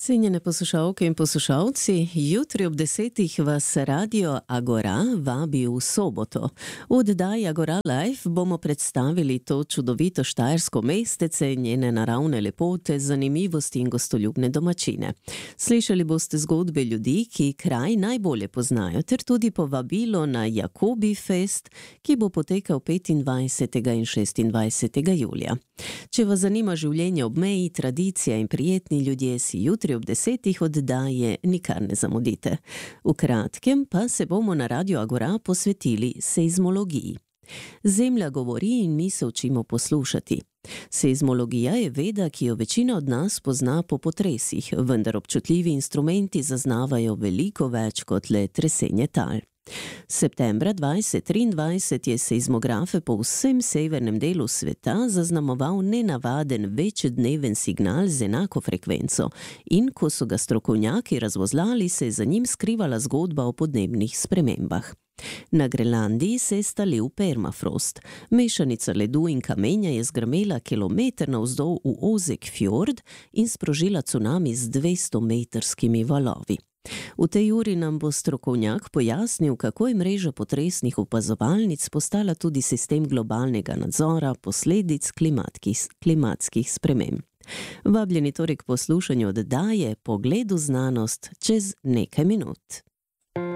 Cenjene poslušalke in poslušalci, jutri ob 10 vas Radio Agora vabi v soboto. V oddaji Agora Live bomo predstavili to čudovito štajersko mestece, njene naravne lepote, zanimivosti in gostoljubne domačine. Slišali boste zgodbe ljudi, ki kraj najbolje poznajo, ter tudi povabilo na Jakobi Fest, ki bo potekal 25. in 26. julija. Če vas zanima življenje ob meji, tradicija in prijetni ljudje, si jutri ob 10 oddaje nikar ne zamudite. V kratkem pa se bomo na Radio Agora posvetili seizmologiji. Zemlja govori in mi se učimo poslušati. Seizmologija je veda, ki jo večina od nas pozna po potresih, vendar občutljivi instrumenti zaznavajo veliko več kot le tresenje tal. Septembra 2023 je seizmografe po vsem severnem delu sveta zaznamoval nenavaden večdneven signal z enako frekvenco in ko so ga strokovnjaki razvozlali, se je za njim skrivala zgodba o podnebnih spremembah. Na Grenlandiji se je stalil permafrost. Mešanica ledu in kamenja je zgrmela kilometer navzdol v ozek fjord in sprožila cunami z 200-metrskimi valovi. V tej uri nam bo strokovnjak pojasnil, kako je mreža potresnih opazovalnic postala tudi sistem globalnega nadzora posledic klimatskih sprememb. Vabljeni torej k poslušanju oddaje Pogled v znanost čez nekaj minut.